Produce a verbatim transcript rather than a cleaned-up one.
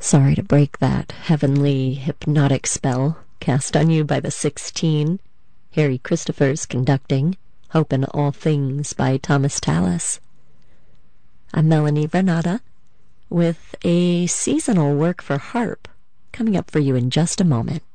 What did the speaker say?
Sorry to break that heavenly hypnotic spell cast on you by the Sixteen. Harry Christophers conducting Hope in All Things by Thomas Tallis. I'm Melanie Vernata with a seasonal work for harp coming up for you in just a moment.